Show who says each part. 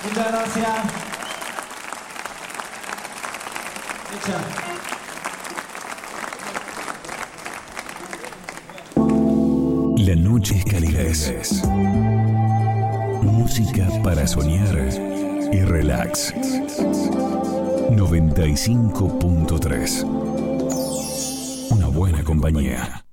Speaker 1: Muchas gracias. Hecha.
Speaker 2: La noche es calidez. Música para soñar y relax. 95.3. Una buena compañía.